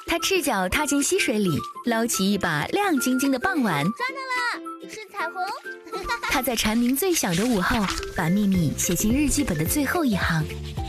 他赤脚踏进溪水里，捞起一把亮晶晶的傍晚。 抓到了，是彩虹。 他在蝉鸣最响的午后，把秘密写进日记本的最后一行。